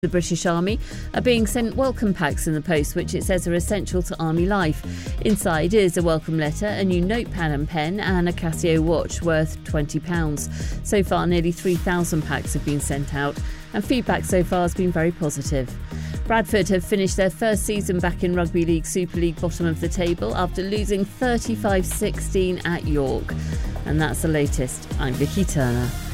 The British Army are being sent welcome packs in the post, which it says are essential to Army life. Inside is a welcome letter, a new notepad and pen, and a Casio watch worth £20. So far, nearly 3,000 packs have been sent out, and feedback so far has been very positive. Bradford have finished their first season back in Rugby League Super League bottom of the table after losing 35-16 at York. And that's the latest. I'm Vicky Turner.